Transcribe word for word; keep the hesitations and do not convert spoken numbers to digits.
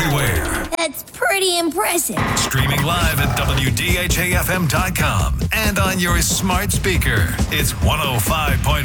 everywhere. That's pretty impressive. Streaming live at W D H A F M dot com and on your smart speaker. It's one oh five point